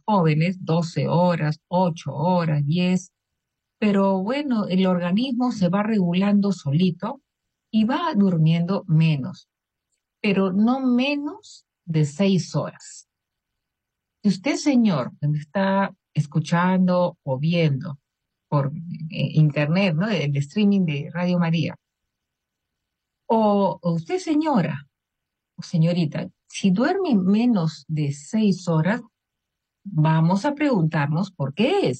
jóvenes, 12 horas, 8 horas, 10, pero bueno, el organismo se va regulando solito y va durmiendo menos, pero no menos de 6 horas. Si usted, señor, que me está escuchando o viendo por internet, ¿no? El streaming de Radio María, o usted, señora o señorita, si duerme menos de 6 horas, vamos a preguntarnos por qué es.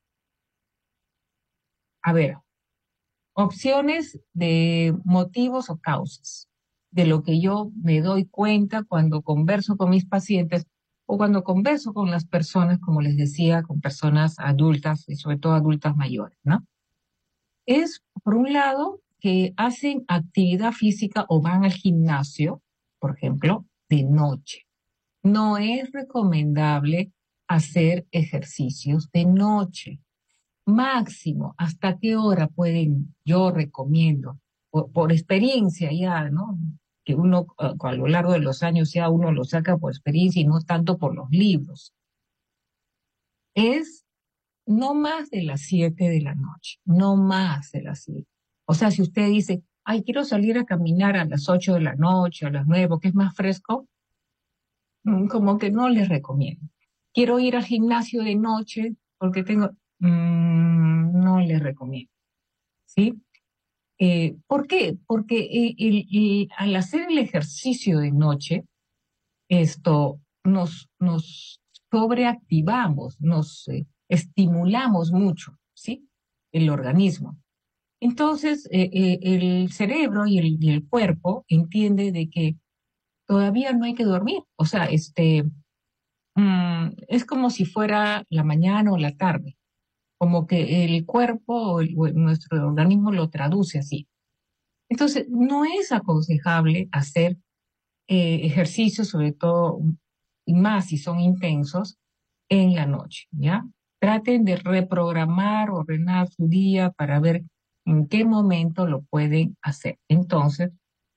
A ver, opciones de motivos o causas, de lo que yo me doy cuenta cuando converso con mis pacientes o cuando converso con las personas, como les decía, con personas adultas y sobre todo adultas mayores, ¿no? Es, por un lado, que hacen actividad física o van al gimnasio, por ejemplo, de noche. No es recomendable hacer ejercicios de noche. Máximo, ¿hasta qué hora pueden? Yo recomiendo, por experiencia ya, ¿no? Que uno a lo largo de los años ya uno lo saca por experiencia y no tanto por los libros. Es no más de las 7 de la noche, no más de las 7. O sea, si usted dice, ay, quiero salir a caminar a las 8 de la noche, a las 9, porque es más fresco, como que no les recomiendo. Quiero ir al gimnasio de noche porque tengo, no les recomiendo, ¿sí? ¿Por qué? Porque al hacer el ejercicio de noche, esto nos sobreactivamos, nos estimulamos mucho, ¿sí? El organismo. Entonces, el cerebro y el cuerpo entiende de que todavía no hay que dormir. O sea, es como si fuera la mañana o la tarde, como que el cuerpo o nuestro organismo lo traduce así. Entonces, no es aconsejable hacer ejercicios, sobre todo, y más si son intensos, en la noche, ¿ya? Traten de reprogramar, ordenar su día para ver en qué momento lo pueden hacer. Entonces,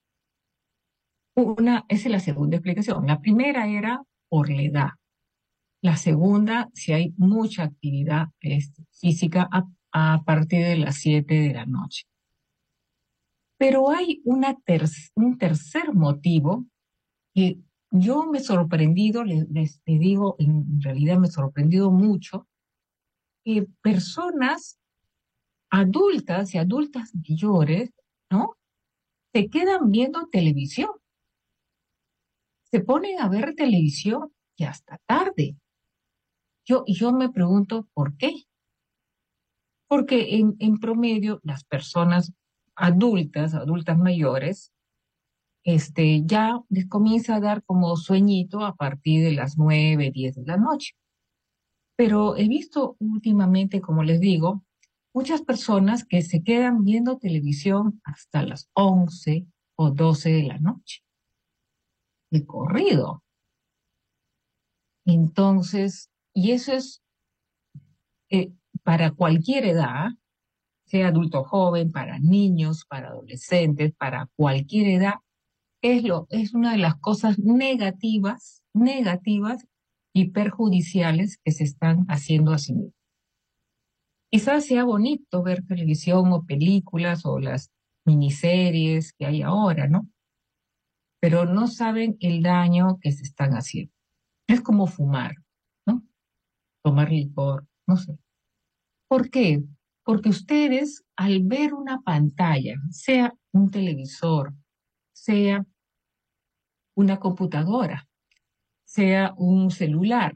esa es la segunda explicación. La primera era por la edad. La segunda, si hay mucha actividad física a partir de las 7 de la noche. Pero hay un tercer motivo que yo me he sorprendido, les digo, en realidad me he sorprendido mucho, que personas adultas y adultas mayores, ¿no? Se quedan viendo televisión, se ponen a ver televisión y hasta tarde. Yo me pregunto por qué. Porque en promedio las personas adultas mayores, ya les comienza a dar como sueñito a partir de las 9, 10 de la noche. Pero he visto últimamente, como les digo, muchas personas que se quedan viendo televisión hasta las 11 o 12 de la noche, de corrido. Entonces, y eso es eh, para cualquier edad, sea adulto joven, para niños, para adolescentes, para cualquier edad, es una de las cosas negativas y perjudiciales que se están haciendo a sí mismos. Quizás sea bonito ver televisión o películas o las miniseries que hay ahora, ¿no? Pero no saben el daño que se están haciendo. Es como fumar, ¿no? Tomar licor, no sé. ¿Por qué? Porque ustedes, al ver una pantalla, sea un televisor, sea una computadora, sea un celular,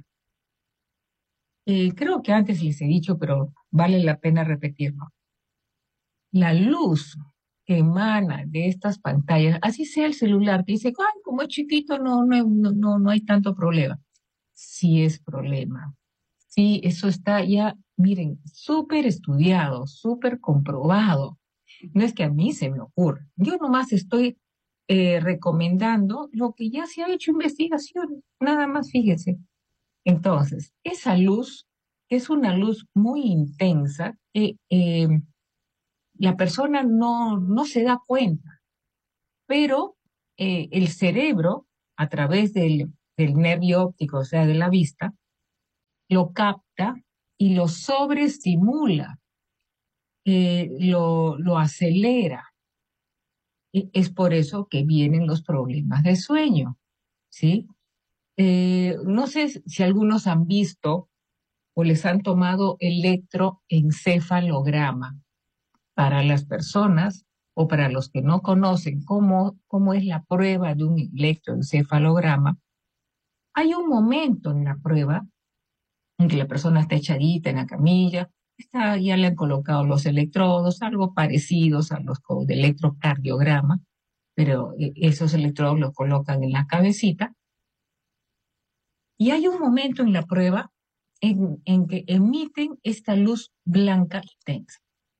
creo que antes les he dicho, pero vale la pena repetirlo. La luz que emana de estas pantallas, así sea el celular, que dice, ay, como es chiquito, no hay tanto problema. Sí es problema. Sí, eso está ya, miren, súper estudiado, súper comprobado. No es que a mí se me ocurra. Yo nomás estoy recomendando lo que ya se ha hecho investigación. Nada más, fíjese. Entonces, esa luz es una luz muy intensa que la persona no se da cuenta, pero el cerebro, a través del nervio óptico, o sea, de la vista, lo capta y lo sobreestimula, lo acelera. Es por eso que vienen los problemas de sueño, ¿sí? No sé si algunos han visto o les han tomado electroencefalograma. Para las personas o para los que no conocen cómo es la prueba de un electroencefalograma, hay un momento en la prueba en que la persona está echadita en la camilla, ya le han colocado los electrodos, algo parecidos a los de electrocardiograma, pero esos electrodos los colocan en la cabecita. Y hay un momento en la prueba en que emiten esta luz blanca intensa.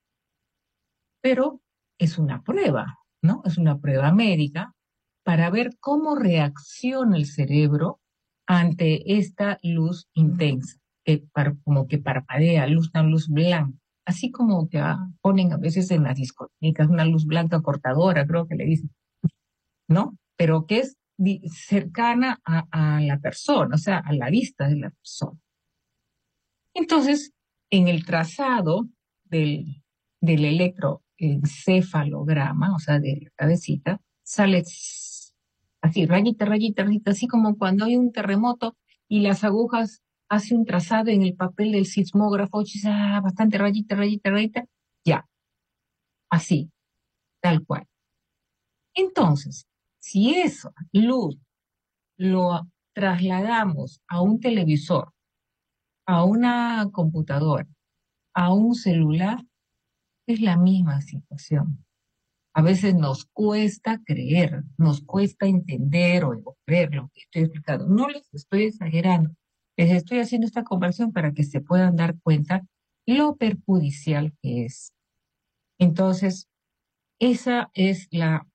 Pero es una prueba, ¿no? Es una prueba médica para ver cómo reacciona el cerebro ante esta luz intensa, como que parpadea, una luz blanca, así como que ponen a veces en las discotecas una luz blanca cortadora, creo que le dicen, ¿no? Pero que es cercana a la persona, o sea, a la vista de la persona. Entonces, en el trazado del electroencefalograma, o sea, de la cabecita, sale así, rayita, rayita, rayita, así como cuando hay un terremoto y las agujas hace un trazado en el papel del sismógrafo, bastante rayita, rayita, rayita, ya, así, tal cual. Entonces, si esa luz lo trasladamos a un televisor, a una computadora, a un celular, es la misma situación. A veces nos cuesta creer, nos cuesta entender o creer lo que estoy explicando. No les estoy exagerando, les estoy haciendo esta conversión para que se puedan dar cuenta lo perjudicial que es. Entonces, esa es la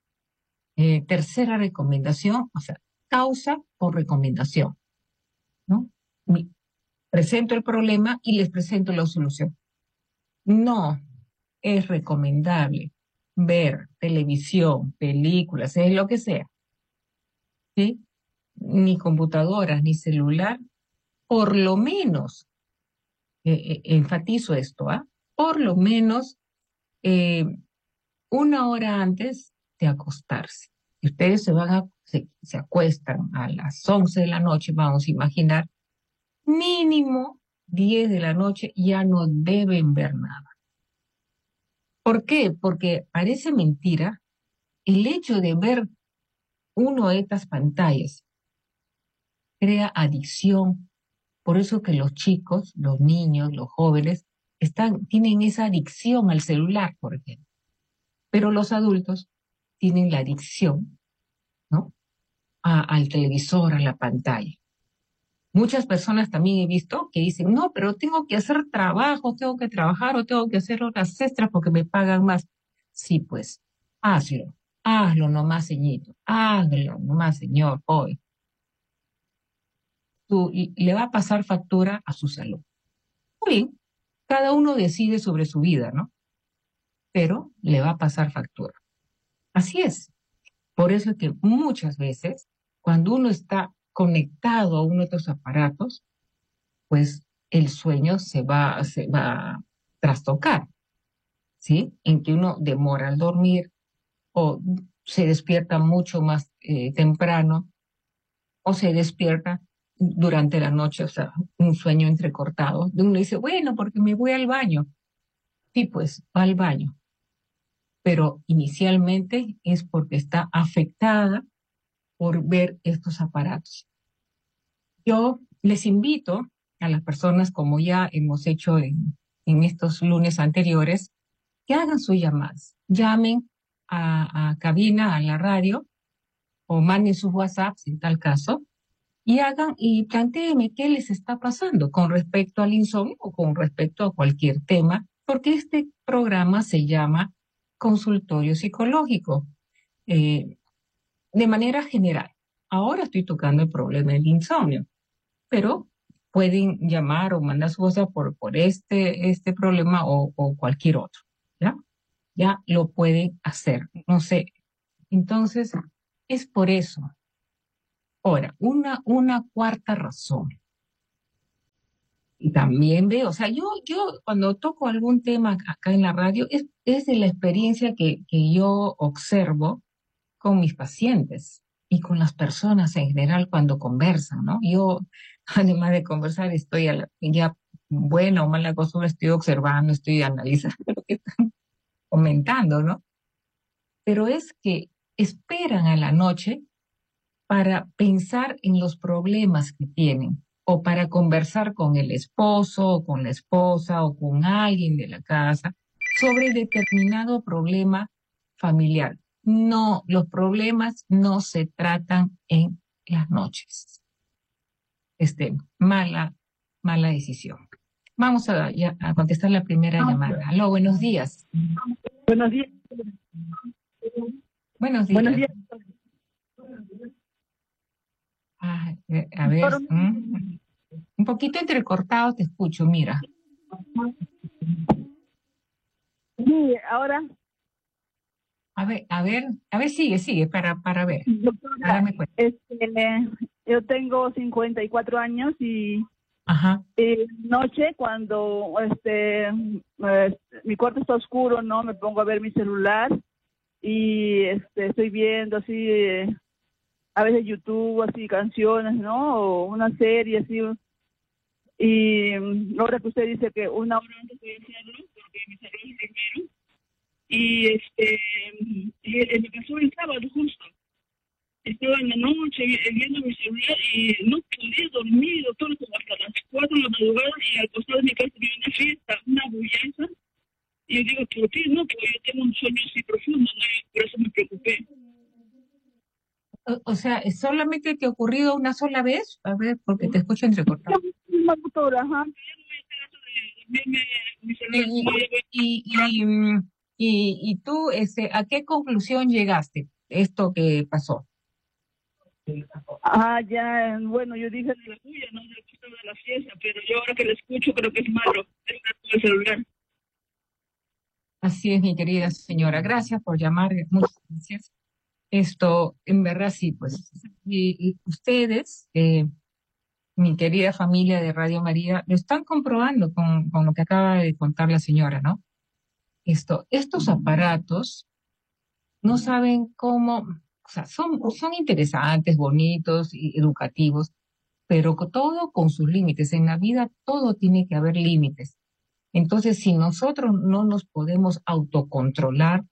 tercera recomendación, o sea, causa por recomendación, ¿no? Presento el problema y les presento la solución. No es recomendable ver televisión, películas, es lo que sea, ¿sí? Ni computadoras, ni celular, por lo menos, enfatizo esto, ¿ah? Por lo menos eh, una hora antes de acostarse. Si ustedes se acuestan a las 11 de la noche, vamos a imaginar, mínimo 10 de la noche ya no deben ver nada. ¿Por qué? Porque parece mentira el hecho de ver uno de estas pantallas crea adicción. Por eso que los chicos, los niños, los jóvenes, tienen esa adicción al celular, por ejemplo. Pero los adultos tienen la adicción, ¿no? Al televisor, a la pantalla. Muchas personas también he visto que dicen, no, pero tengo que hacer trabajo, tengo que trabajar o tengo que hacer horas extras porque me pagan más. Sí, pues, hazlo, hazlo nomás, señorito, hazlo nomás, señor, hoy. Le va a pasar factura a su salud. Muy bien, cada uno decide sobre su vida, ¿no? Pero le va a pasar factura. Así es. Por eso es que muchas veces, cuando uno está conectado a uno de estos aparatos, pues el sueño se va a trastocar, ¿sí? En que uno demora al dormir o se despierta mucho más temprano o se despierta durante la noche, o sea, un sueño entrecortado. Uno dice, bueno, porque me voy al baño. Sí, pues va al baño, pero inicialmente es porque está afectada por ver estos aparatos. Yo les invito a las personas, como ya hemos hecho en estos lunes anteriores, que hagan sus llamadas. Llamen a cabina, a la radio, o manden sus WhatsApps en tal caso, y plantéenme qué les está pasando con respecto al insomnio o con respecto a cualquier tema, porque este programa se llama consultorio psicológico, eh, de manera general. Ahora estoy tocando el problema del insomnio, pero pueden llamar o mandar su WhatsApp por este problema o cualquier otro, ¿ya? Ya lo pueden hacer, no sé. Entonces, es por eso. Ahora, una cuarta razón. Y también veo, o sea, yo cuando toco algún tema acá en la radio, es de la experiencia que yo observo con mis pacientes y con las personas en general cuando conversan, ¿no? Yo, además de conversar, estoy ya, buena o mala costumbre, estoy observando, estoy analizando lo que están comentando, ¿no? Pero es que esperan a la noche para pensar en los problemas que tienen o para conversar con el esposo o con la esposa o con alguien de la casa sobre determinado problema familiar. No, los problemas no se tratan en las noches. Mala, mala decisión. Vamos a contestar la primera llamada. Aló, buenos días. Buenos días. Buenos Buenos días. días. A ver, un poquito entrecortado te escucho, mira. Sí, ahora. A ver, sigue, para ver. Doctora, Hágame cuenta. yo tengo 54 años y Ajá. noche cuando mi cuarto está oscuro, ¿no? Me pongo a ver mi celular y estoy viendo así, a veces YouTube, así canciones, ¿no? O una serie así. Y ahora que usted dice que una hora antes de hacerlo, porque mi salud es primero. Y me pasó el sábado justo. Estaba en la noche viendo mi celular y no podía dormir, doctor, como hasta las 4 de la madrugada, y al costado de mi casa había una fiesta, una bullanza. Y yo digo, ¿por qué? No, porque yo tengo un sueño así profundo, ¿no? Y por eso me preocupé. O sea, ¿solamente te ha ocurrido una sola vez? A ver, porque te escucho entrecortado. Una doctora, ajá. Yo no voy a hacer eso de verme mi celular, Y, no, ya voy. y, y, y tú, ¿a qué conclusión llegaste? Esto que pasó. Ah, ya, bueno, yo dije de la tuya, no del costado de la fiesta, pero yo ahora que la escucho creo que es malo estar con el celular. Así es, mi querida señora. Gracias por llamar. Muchas gracias. Esto, en verdad, sí, pues. Y ustedes, mi querida familia de Radio María, lo están comprobando con lo que acaba de contar la señora, ¿no? Estos aparatos no saben cómo, o sea, son interesantes, bonitos y educativos, pero todo con sus límites. En la vida todo tiene que haber límites. Entonces, si nosotros no nos podemos autocontrolar,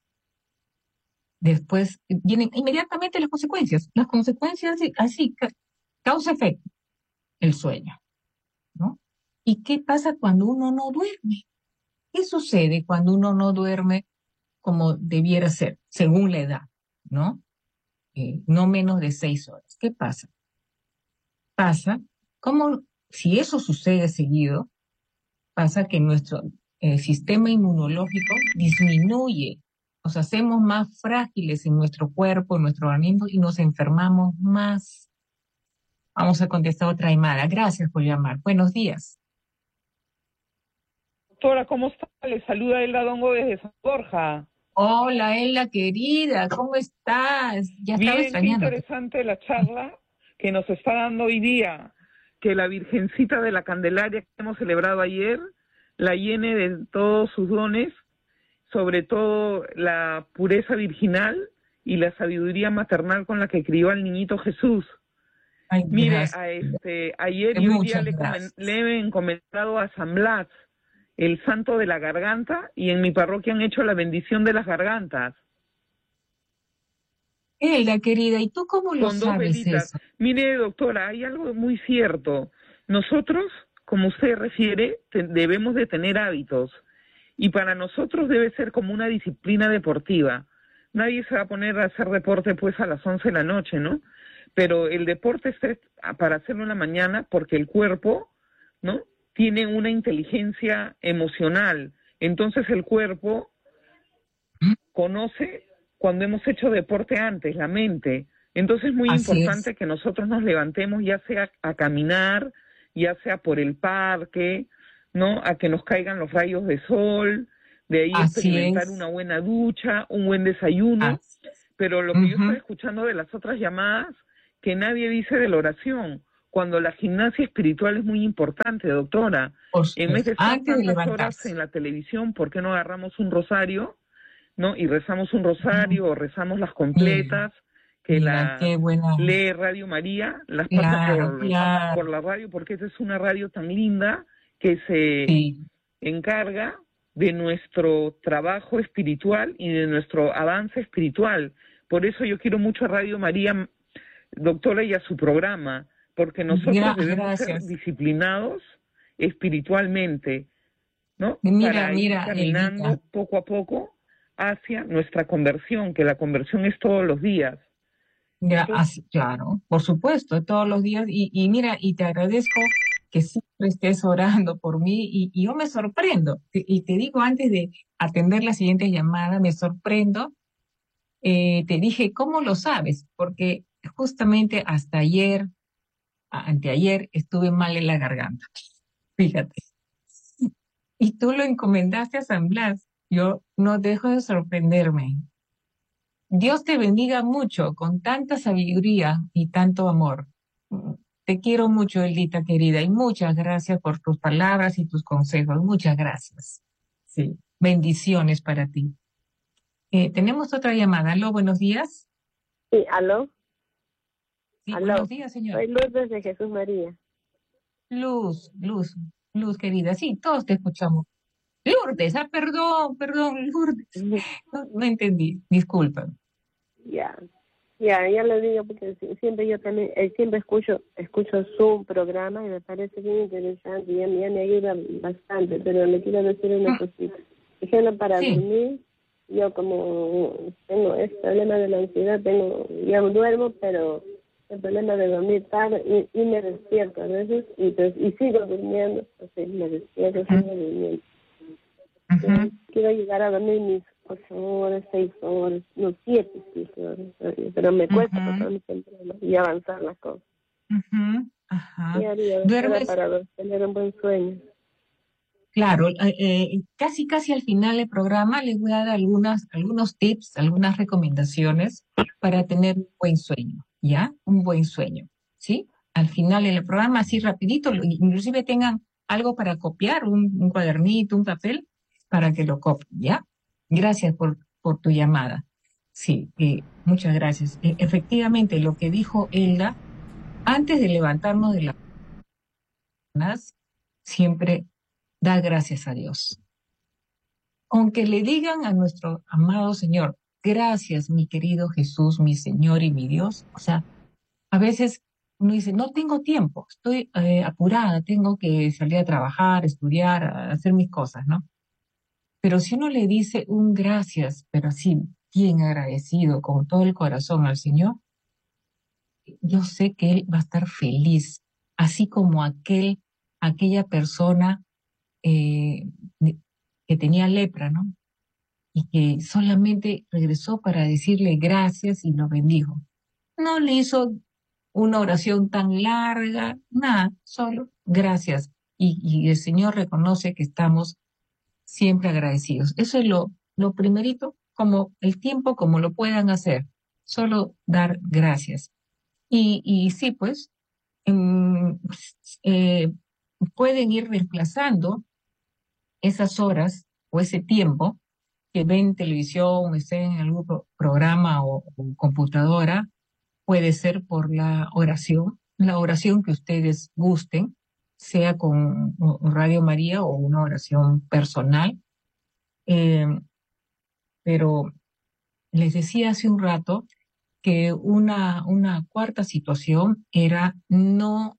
después vienen inmediatamente las consecuencias. Las consecuencias así, causa-efecto, el sueño, ¿no? ¿Y qué pasa cuando uno no duerme? ¿Qué sucede cuando uno no duerme como debiera ser, según la edad, ¿no? No menos de 6 horas. ¿Qué pasa? Pasa como si eso sucede seguido, pasa que nuestro sistema inmunológico disminuye, nos hacemos más frágiles en nuestro cuerpo, en nuestro organismo y nos enfermamos más. Vamos a contestar otra llamada. Gracias por llamar. Buenos días. Doctora, ¿cómo está? Le saluda Elda Dongo desde San Borja. Hola, Ella querida, ¿cómo estás? Ya estaba Bien, qué extrañándote. interesante la charla que nos está dando hoy día. Que la Virgencita de la Candelaria que hemos celebrado ayer la llene de todos sus dones, sobre todo la pureza virginal y la sabiduría maternal con la que crió al niñito Jesús. Ay, Mire, gracias. ayer y hoy día Muchas gracias. le he encomendado a San Blas, el santo de la garganta, y en mi parroquia han hecho la bendición de las gargantas. Elda querida, ¿y tú cómo lo Con 2 sabes velitas. eso? Mire, doctora, hay algo muy cierto. Nosotros, como usted refiere, debemos de tener hábitos. Y para nosotros debe ser como una disciplina deportiva. Nadie se va a poner a hacer deporte pues a las 11 de la noche, ¿no? Pero el deporte es para hacerlo en la mañana porque el cuerpo, ¿no? Tiene una inteligencia emocional. Entonces el cuerpo conoce cuando hemos hecho deporte antes, la mente. Entonces es muy Así importante es, que nosotros nos levantemos, ya sea a caminar, ya sea por el parque, ¿no? A que nos caigan los rayos de sol, de ahí así experimentar es, una buena ducha, un buen desayuno. así es. Pero lo que yo estoy Ujú. escuchando de las otras llamadas, que nadie dice de la oración. cuando la gimnasia espiritual es muy importante, doctora. Por En vez supuesto, de estar antes de tantas horas levantarse. en la televisión, ¿por qué no agarramos un rosario, no? Y rezamos un rosario o rezamos las Mira, completas, que mira, las qué buena. lee Radio María, las pasa Claro, por claro. la radio, porque esa es una radio tan linda que se Sí, encarga de nuestro trabajo espiritual y de nuestro avance espiritual. Por eso yo quiero mucho a Radio María, doctora, y a su programa, porque nosotros debemos ser gracias. disciplinados espiritualmente, ¿no? Mira, Para ir mira, Eldita. caminando poco a poco hacia nuestra conversión, que la conversión es todos los días. Claro, por supuesto, todos los días. Y mira, y te agradezco que siempre estés orando por mí y yo me sorprendo. Y te digo antes de atender la siguiente llamada, me sorprendo. Te dije, ¿cómo lo sabes? Porque justamente hasta ayer, anteayer, estuve mal en la garganta. Fíjate. Y tú lo encomendaste a San Blas. Yo no dejo de sorprenderme. Dios te bendiga mucho con tanta sabiduría y tanto amor. Te quiero mucho, Eldita querida, y muchas gracias por tus palabras y tus consejos. Muchas gracias. Sí, bendiciones para ti. Tenemos otra llamada. Aló, buenos días. Sí, aló, Sí, buenos aló. días, señor. Soy Lourdes de Jesús María. Luz, Luz, Luz querida. Sí, todos te escuchamos. Lourdes, perdón, Lourdes. No entendí, disculpa. Ya, ya le digo porque siempre yo también, siempre escucho su programa y me parece bien interesante y ya me ayuda bastante, pero le quiero decir una cosita. Ejemplo, para Sí. dormir, yo como tengo este problema de la ansiedad, ya duermo, pero el problema de dormir tarde y me despierto a veces y sigo durmiendo, entonces me despierto, sigo durmiendo. Quiero llegar a dormir mis 8 horas, 6 horas, no 7, 7 horas, pero me cuesta pasarme temprano y avanzar las cosas. Ajá. ¿Qué haría ¿Duermes? para tener un buen sueño? Claro, casi al final del programa les voy a dar algunos tips, algunas recomendaciones para tener un buen sueño, ¿ya? Un buen sueño, ¿sí? Al final del programa, así rapidito, inclusive tengan algo para copiar, un cuadernito, un papel, para que lo copien, ¿ya? Gracias por tu llamada. Sí, muchas gracias. Efectivamente, lo que dijo Elda, antes de levantarnos de las camas, siempre da gracias a Dios. Aunque le digan a nuestro amado Señor, gracias, mi querido Jesús, mi Señor y mi Dios. O sea, a veces uno dice, no tengo tiempo, estoy apurada, tengo que salir a trabajar, estudiar, a hacer mis cosas, ¿no? Pero si uno le dice un gracias, pero así, bien agradecido, con todo el corazón al Señor, yo sé que Él va a estar feliz, así como aquella persona eh, que tenía lepra, ¿no? Y que solamente regresó para decirle gracias y lo bendijo. No le hizo una oración tan larga, nada, solo gracias. Y el Señor reconoce que estamos siempre agradecidos. Eso es lo primerito, como el tiempo, como lo puedan hacer, solo dar gracias. Y sí, pues, em, eh, pueden ir reemplazando esas horas o ese tiempo que ven televisión, estén en algún programa o computadora, puede ser por la oración que ustedes gusten, sea con Radio María o una oración personal. Eh, pero les decía hace un rato que una cuarta situación era no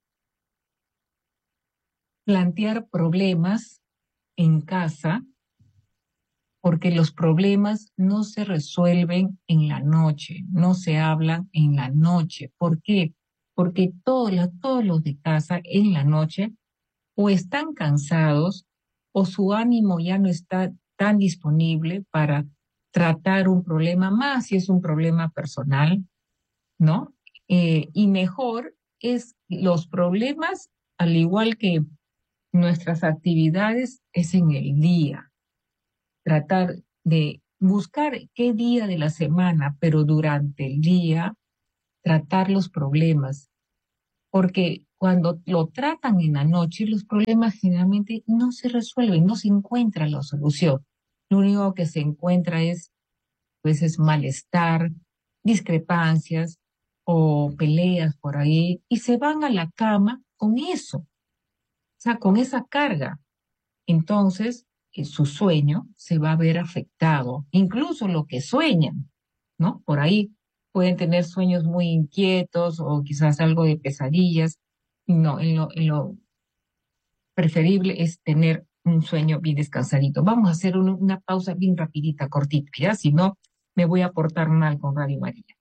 plantear problemas en casa porque los problemas no se resuelven en la noche, no se hablan en la noche. ¿Por qué? Porque todos los de casa en la noche o están cansados o su ánimo ya no está tan disponible para tratar un problema más si es un problema personal, ¿no? Y mejor es los problemas, al igual que nuestras actividades, es en el día tratar de buscar qué día de la semana, pero durante el día tratar los problemas, porque cuando lo tratan en la noche, los problemas generalmente no se resuelven, no se encuentra la solución. Lo único que se encuentra es, pues, es malestar, discrepancias o peleas por ahí, y se van a la cama con eso, o sea, con esa carga. Entonces, su sueño se va a ver afectado, incluso lo que sueñan, ¿no? Por ahí pueden tener sueños muy inquietos o quizás algo de pesadillas. No, en lo preferible es tener un sueño bien descansadito. Vamos a hacer una pausa bien rapidita, cortita, ¿ya? Si no, me voy a portar mal con Radio María.